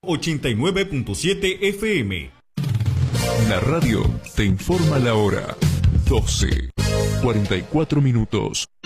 89.7 FM. La radio te informa la hora. 12:44 minutos.